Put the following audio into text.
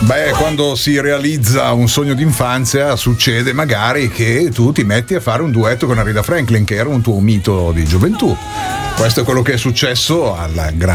Beh, quando si realizza un sogno d'infanzia succede magari che tu ti metti a fare un duetto con Aretha Franklin, che era un tuo mito di gioventù. Questo è quello che è successo alla grande